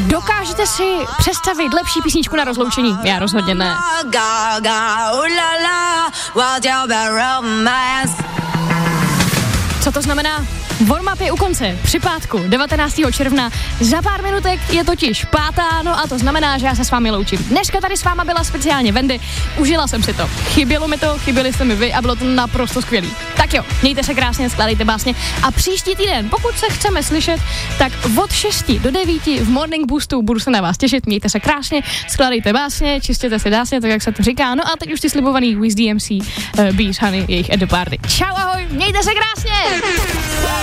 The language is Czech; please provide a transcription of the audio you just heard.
Dokážete si představit lepší písničku na rozloučení? Já rozhodně ne. Co to znamená? Warm-up je u konce, při pátku, 19. června. Za pár minutek je totiž pátá, no a to znamená, že já se s vámi loučím. Dneska tady s váma byla speciálně Wendy, užila jsem si to. Chybělo mi to, chyběli jste mi vy a bylo to naprosto skvělý. Tak jo, mějte se krásně, skládejte básně a příští týden, pokud se chceme slyšet, tak od 6 do 9 v Morning Boostu budu se na vás těšit, mějte se krásně, skládejte básně, čistěte si dásně, tak jak se to říká. No a teď už ty slibovaný Wiz DMC, Bees Honey, jejich At The Party. Čau, ahoj, mějte se krásně!